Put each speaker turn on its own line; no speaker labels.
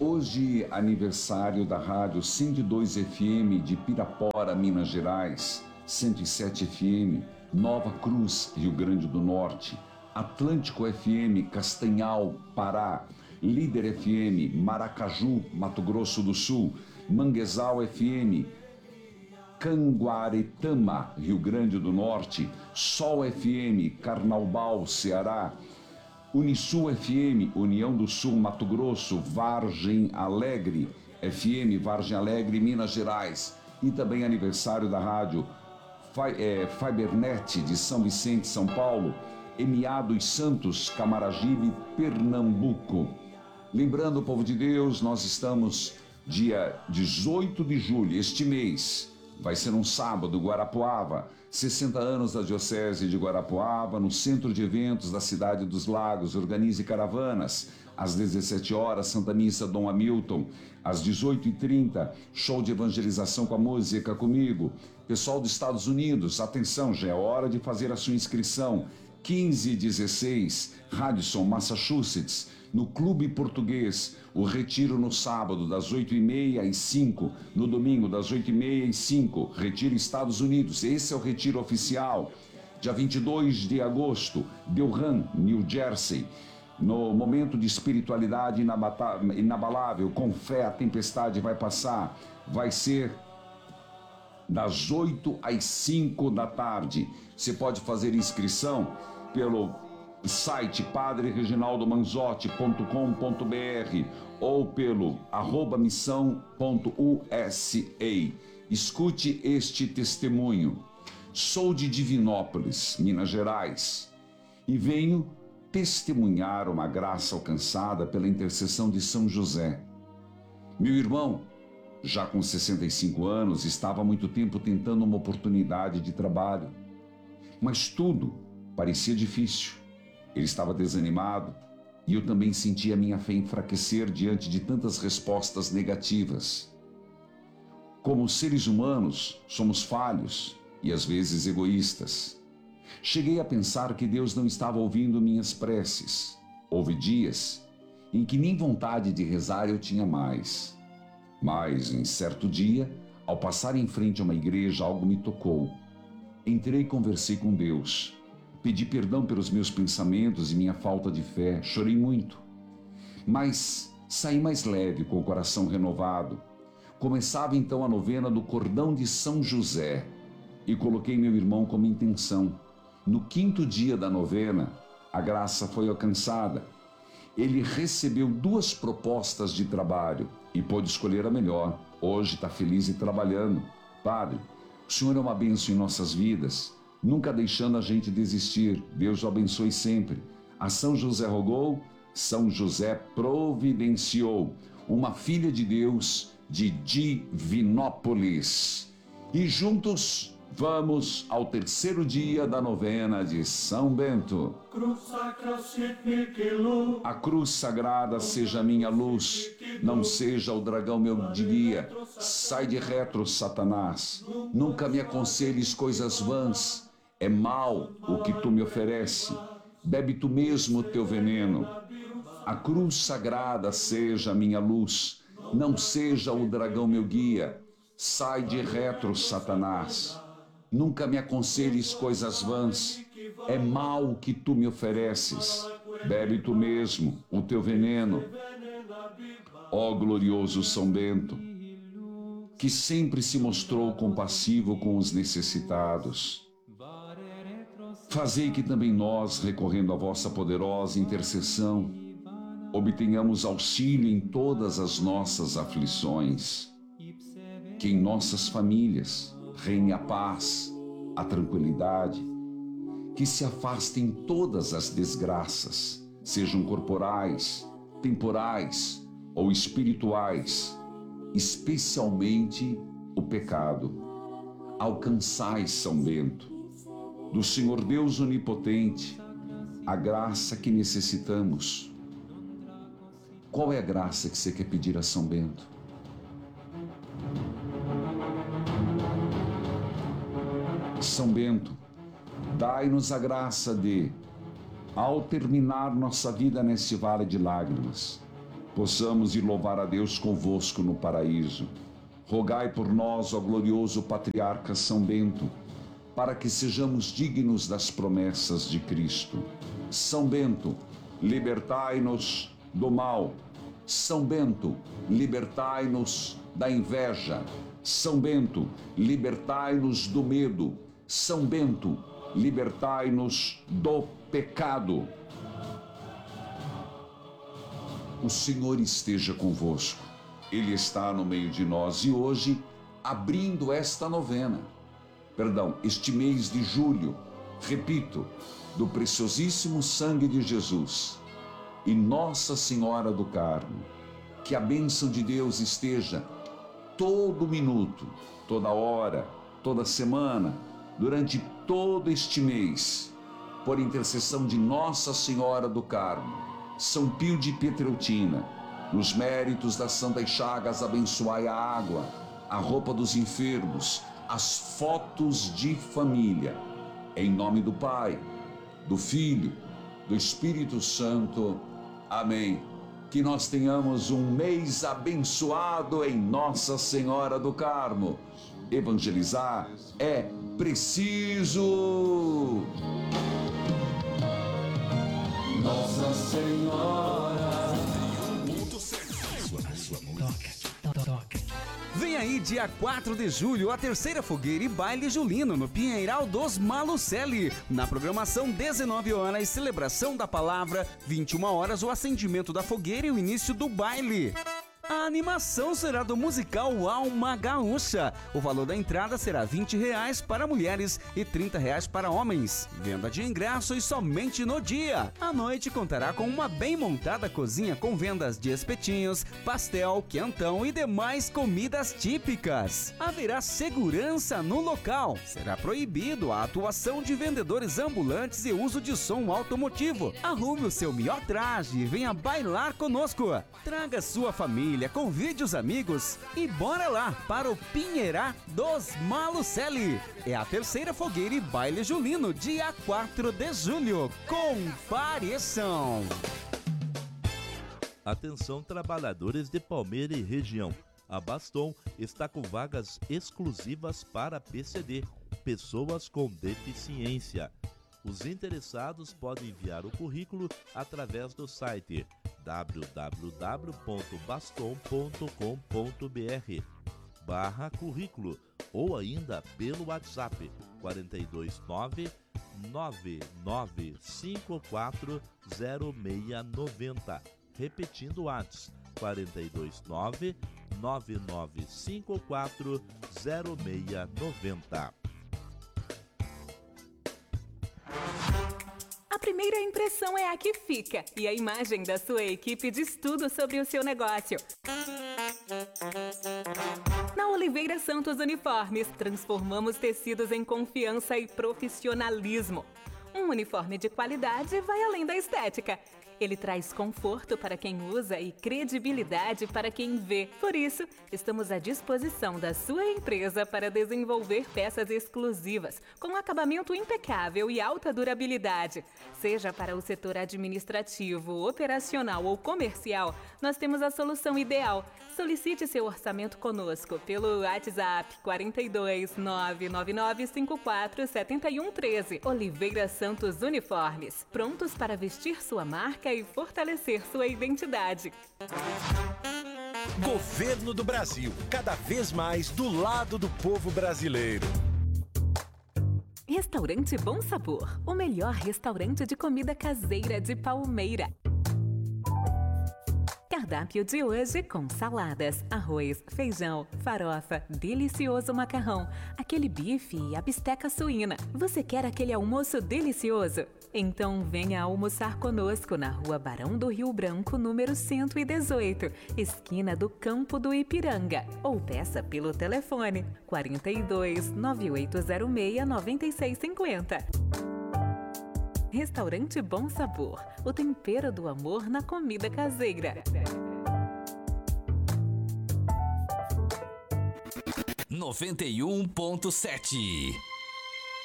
Hoje, aniversário da Rádio 102 FM de Pirapora, Minas Gerais, 107 FM, Nova Cruz, Rio Grande do Norte, Atlântico FM, Castanhal, Pará, Líder FM, Maracaju, Mato Grosso do Sul, Manguezal FM, Canguaretama, Rio Grande do Norte, Sol FM, Carnaubal, Ceará, Unisul FM, União do Sul, Mato Grosso, Vargem Alegre FM, Vargem Alegre, Minas Gerais, e também aniversário da rádio Fibernet de São Vicente, São Paulo, MA dos Santos, Camaragibe, Pernambuco. Lembrando, povo de Deus, nós estamos dia 18 de julho, este mês, vai ser um sábado, Guarapuava, 60 anos da Diocese de Guarapuava, no Centro de Eventos da Cidade dos Lagos. Organize caravanas. Às 17 horas, Santa Missa Dom Hamilton. Às 18h30, show de evangelização com a música comigo. Pessoal dos Estados Unidos, atenção, já é hora de fazer a sua inscrição. 1516, Radisson, Massachusetts, no Clube Português. O retiro no sábado, das 8h30 às 5h, no domingo, das 8h30 às 5h, retiro Estados Unidos. Esse é o retiro oficial. Dia 22 de agosto, Delran, New Jersey. No momento de espiritualidade inabalável, com fé a tempestade vai passar. Vai ser das 8 às 5 da tarde. Você pode fazer inscrição pelo site padrereginaldomanzotti.com.br ou pelo @missão.usa. Escute este testemunho. Sou de Divinópolis, Minas Gerais, e venho testemunhar uma graça alcançada pela intercessão de São José. Meu irmão, já com 65 anos, estava há muito tempo tentando uma oportunidade de trabalho, mas tudo parecia difícil. Ele estava desanimado e eu também sentia minha fé enfraquecer diante de tantas respostas negativas. Como seres humanos, somos falhos e às vezes egoístas. Cheguei a pensar que Deus não estava ouvindo minhas preces. Houve dias em que nem vontade de rezar eu tinha mais. Mas, em certo dia, ao passar em frente a uma igreja, algo me tocou. Entrei e conversei com Deus. Pedi perdão pelos meus pensamentos e minha falta de fé. Chorei muito. Mas saí mais leve, com o coração renovado. Começava então a novena do Cordão de São José e coloquei meu irmão como intenção. No 5º dia da novena, a graça foi alcançada. Ele recebeu 2 propostas de trabalho e pôde escolher a melhor. Hoje está feliz e trabalhando. Padre, o Senhor é uma bênção em nossas vidas, nunca deixando a gente desistir. Deus o abençoe sempre. A São José rogou, São José providenciou. Uma filha de Deus de Divinópolis. E juntos vamos ao 3º dia da novena de São Bento. A cruz sagrada seja minha luz, não seja o dragão meu guia. Sai de retro, Satanás. Nunca me aconselhes coisas vãs. É mal o que tu me oferece. Bebe tu mesmo o teu veneno. A cruz sagrada seja minha luz, não seja o dragão meu guia. Sai de retro, Satanás. Nunca me aconselhes coisas vãs. É mal o que tu me ofereces. Bebe tu mesmo o teu veneno. Ó glorioso São Bento, que sempre se mostrou compassivo com os necessitados, fazei que também nós, recorrendo à vossa poderosa intercessão, obtenhamos auxílio em todas as nossas aflições. Que em nossas famílias reine a paz, a tranquilidade, que se afastem todas as desgraças, sejam corporais, temporais ou espirituais, especialmente o pecado. Alcançai, São Bento, do Senhor Deus Onipotente, a graça que necessitamos. Qual é a graça que você quer pedir a São Bento? São Bento, dai-nos a graça de, ao terminar nossa vida neste vale de lágrimas, possamos ir louvar a Deus convosco no paraíso. Rogai por nós, ó glorioso patriarca São Bento, para que sejamos dignos das promessas de Cristo. São Bento, libertai-nos do mal. São Bento, libertai-nos da inveja. São Bento, libertai-nos do medo. São Bento, libertai-nos do pecado. O Senhor esteja convosco. Ele está no meio de nós e hoje, abrindo este mês de julho, repito, do preciosíssimo sangue de Jesus e Nossa Senhora do Carmo, que a bênção de Deus esteja todo minuto, toda hora, toda semana, durante todo este mês, por intercessão de Nossa Senhora do Carmo, São Pio de Pietrelcina, nos méritos das Santas Chagas, abençoai a água, a roupa dos enfermos, as fotos de família. Em nome do Pai, do Filho, do Espírito Santo. Amém. Que nós tenhamos um mês abençoado em Nossa Senhora do Carmo. Evangelizar é preciso. Nossa Senhora.
Vem aí, dia 4 de julho, a terceira fogueira e baile julino no Pinheiral dos Malucelli. Na programação, 19 horas, celebração da palavra, 21 horas, o acendimento da fogueira e o início do baile. A animação será do musical Alma Gaúcha. O valor da entrada será R$20 para mulheres e R$30 para homens. Venda de ingressos somente no dia. A noite contará com uma bem montada cozinha com vendas de espetinhos, pastel, quentão e demais comidas típicas. Haverá segurança no local. Será proibido a atuação de vendedores ambulantes e uso de som automotivo. Arrume o seu melhor traje e venha bailar conosco. Traga sua família, convide os amigos e bora lá para o Pinheirá dos Malucelli. É a terceira fogueira e baile julino, dia 4 de julho. Compareçam!
Atenção, trabalhadores de Palmeira e região. A Baston está com vagas exclusivas para PCD, pessoas com deficiência. Os interessados podem enviar o currículo através do site www.baston.com.br/currículo ou ainda pelo WhatsApp 429 9954 0690. Repetindo o WhatsApp 429 9954 0690.
A primeira impressão é a que fica e a imagem da sua equipe diz tudo sobre o seu negócio. Na Oliveira Santos Uniformes, transformamos tecidos em confiança e profissionalismo. Um uniforme de qualidade vai além da estética. Ele traz conforto para quem usa e credibilidade para quem vê. Por isso, estamos à disposição da sua empresa para desenvolver peças exclusivas, com acabamento impecável e alta durabilidade. Seja para o setor administrativo, operacional ou comercial, nós temos a solução ideal. Solicite seu orçamento conosco pelo WhatsApp 42 999 54 7113. Oliveira Santos Uniformes, prontos para vestir sua marca e fortalecer sua identidade.
Governo do Brasil, cada vez mais do lado do povo brasileiro.
Restaurante Bom Sabor, o melhor restaurante de comida caseira de Palmeira. Cardápio de hoje com saladas, arroz, feijão, farofa, delicioso macarrão, aquele bife e a bisteca suína. Você quer aquele almoço delicioso? Então venha almoçar conosco na Rua Barão do Rio Branco, número 118, esquina do Campo do Ipiranga. Ou peça pelo telefone 42 9806 9650. Restaurante Bom Sabor, o tempero do amor na comida caseira.
91.7